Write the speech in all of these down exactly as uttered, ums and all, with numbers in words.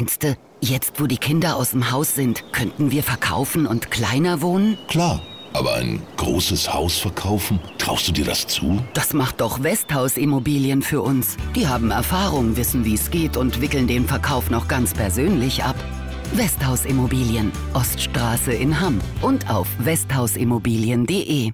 Meinst du, jetzt wo die Kinder aus dem Haus sind, könnten wir verkaufen und kleiner wohnen? Klar, aber ein großes Haus verkaufen, traust du dir das zu? Das macht doch Westhaus Immobilien für uns. Die haben Erfahrung, wissen, wie es geht und wickeln den Verkauf noch ganz persönlich ab. Westhaus Immobilien, Oststraße in Hamm und auf westhausimmobilien punkt de.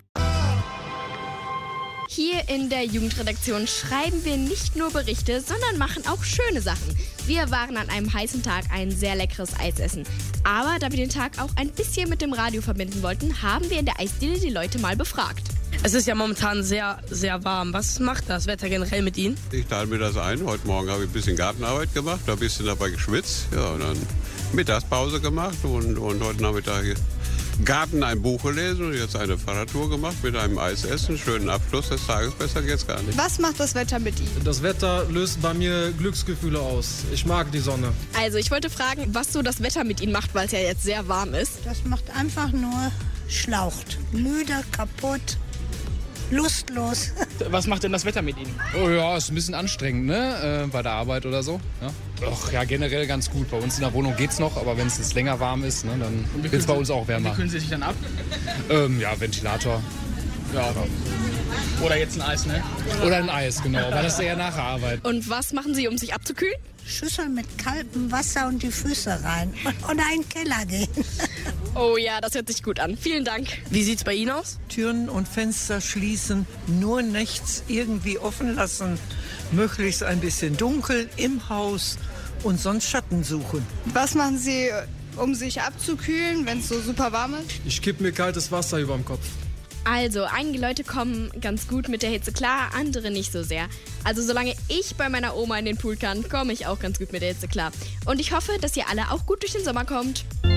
Hier in der Jugendredaktion schreiben wir nicht nur Berichte, sondern machen auch schöne Sachen. Wir waren an einem heißen Tag ein sehr leckeres Eis essen. Aber da wir den Tag auch ein bisschen mit dem Radio verbinden wollten, haben wir in der Eisdiele die Leute mal befragt. Es ist ja momentan sehr, sehr warm. Was macht das Wetter generell mit Ihnen? Ich teile mir das ein. Heute Morgen habe ich ein bisschen Gartenarbeit gemacht, ein bisschen dabei geschwitzt. Ja, und dann Mittagspause gemacht und, und heute Nachmittag hier Garten ein Buch gelesen und jetzt eine Fahrradtour gemacht mit einem Eisessen. Schönen Abschluss des Tages, besser geht's gar nicht. Was macht das Wetter mit Ihnen? Das Wetter löst bei mir Glücksgefühle aus. Ich mag die Sonne. Also ich wollte fragen, was so das Wetter mit Ihnen macht, weil es ja jetzt sehr warm ist. Das macht einfach nur schlaucht. Müde, kaputt, lustlos. Was macht denn das Wetter mit Ihnen? Oh ja, ist ein bisschen anstrengend, ne? Äh, bei der Arbeit oder so. Ja. Doch, ja, generell ganz gut. Bei uns in der Wohnung geht's noch, aber wenn es jetzt länger warm ist, ne, dann wird es bei uns auch wärmer. Wie kühlen Sie sich dann ab? Ähm, ja, Ventilator. Ja. Oder jetzt ein Eis, ne? Oder ein Eis, genau. Aber das ist eher nach der Arbeit. Und was machen Sie, um sich abzukühlen? Schüssel mit kaltem Wasser und die Füße rein. Und in einen Keller gehen. Oh ja, das hört sich gut an. Vielen Dank. Wie sieht's bei Ihnen aus? Türen und Fenster schließen, nur nachts irgendwie offen lassen. Möglichst ein bisschen dunkel im Haus und sonst Schatten suchen. Was machen Sie, um sich abzukühlen, wenn es so super warm ist? Ich kipp mir kaltes Wasser über den Kopf. Also, einige Leute kommen ganz gut mit der Hitze klar, andere nicht so sehr. Also solange ich bei meiner Oma in den Pool kann, komme ich auch ganz gut mit der Hitze klar. Und ich hoffe, dass ihr alle auch gut durch den Sommer kommt.